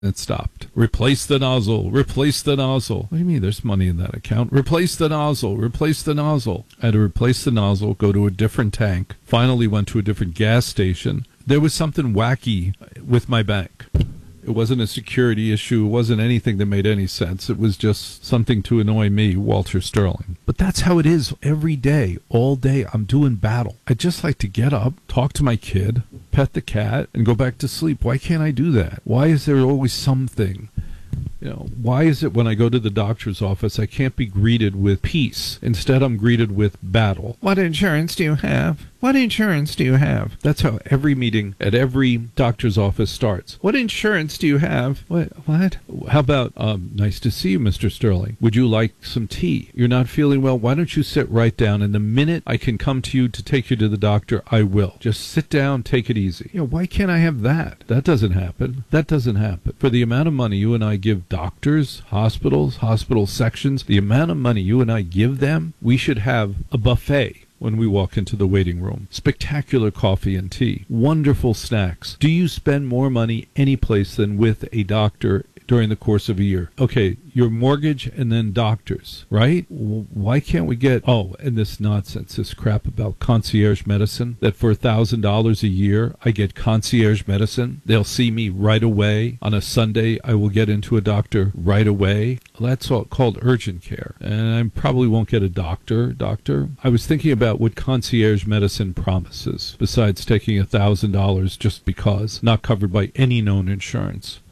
It stopped. Replace the nozzle. Replace the nozzle. What do you mean there's money in that account? Replace the nozzle. Replace the nozzle. I had to replace the nozzle, go to a different tank, finally went to a different gas station. There was something wacky with my bank. It wasn't a security issue. It wasn't anything that made any sense. It was just something to annoy me, Walter Sterling. But that's how it is every day, all day. I'm doing battle. I just like to get up, talk to my kid, pet the cat, and go back to sleep. Why can't I do that? Why is there always something? Why is it when I go to the doctor's office, I can't be greeted with peace? Instead, I'm greeted with battle. What insurance do you have? What insurance do you have? That's how every meeting at every doctor's office starts. What insurance do you have? What? How about, nice to see you, Mr. Sterling. Would you like some tea? You're not feeling well? Why don't you sit right down? And the minute I can come to you to take you to the doctor, I will. Just sit down, take it easy. Why can't I have that? That doesn't happen. That doesn't happen. For the amount of money you and I give doctors, hospitals, hospital sections, the amount of money you and I give them, we should have a buffet when we walk into the waiting room. Spectacular coffee and tea. Wonderful snacks. Do you spend more money any place than with a doctor during the course of a year? Okay, your mortgage and then doctors, right? Why can't we get, and this nonsense, this crap about concierge medicine, that for $1,000 a year, I get concierge medicine. They'll see me right away. On a Sunday, I will get into a doctor right away. That's all called urgent care. And I probably won't get a doctor. I was thinking about what concierge medicine promises, besides taking $1,000 just because, not covered by any known insurance.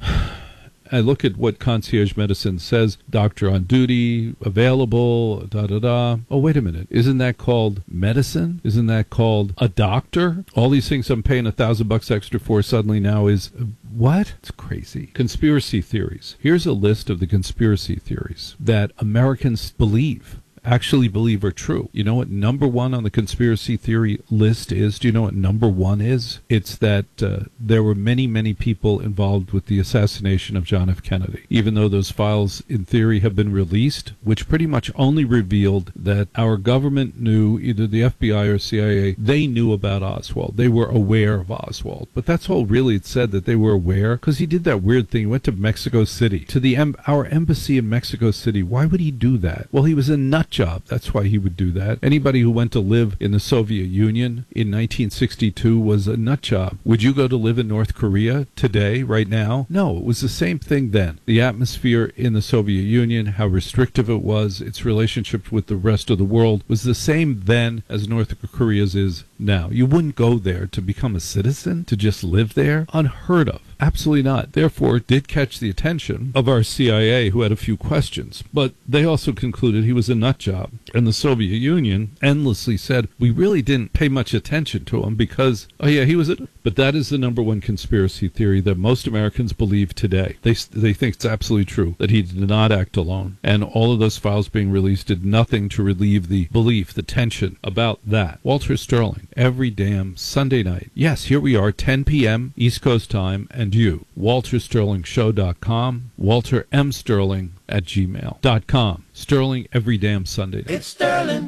I look at what concierge medicine says, doctor on duty, available, da-da-da. Oh, wait a minute. Isn't that called medicine? Isn't that called a doctor? All these things I'm paying $1,000 extra for suddenly now is what? It's crazy. Conspiracy theories. Here's a list of the conspiracy theories that Americans actually believe are true. You know what number one on the conspiracy theory list is? Do you know what number one is? It's that there were many, many people involved with the assassination of John F. Kennedy. Even though those files, in theory, have been released, which pretty much only revealed that our government knew, either the FBI or CIA, they knew about Oswald. They were aware of Oswald. But that's all really it said, that they were aware, because he did that weird thing. He went to Mexico City, to our embassy in Mexico City. Why would he do that? Well, he was a nut job. That's why he would do that. Anybody who went to live in the Soviet Union in 1962 was a nut job. Would you go to live in North Korea today, right now? No, it was the same thing then. The atmosphere in the Soviet Union, how restrictive it was, its relationship with the rest of the world was the same then as North Korea's is now. You wouldn't go there to become a citizen, to just live there. Unheard of. Absolutely not. Therefore, it did catch the attention of our CIA, who had a few questions. But they also concluded he was a nut job. And the Soviet Union endlessly said, we really didn't pay much attention to him because, he was a... But that is the number one conspiracy theory that most Americans believe today. They think it's absolutely true, that he did not act alone. And all of those files being released did nothing to relieve the belief, the tension about that. Walter Sterling, every damn Sunday night. Yes, here we are, 10 p.m. East Coast time, and you. WalterSterlingShow.com, WalterMSterling@gmail.com. Sterling every damn Sunday night. It's Sterling.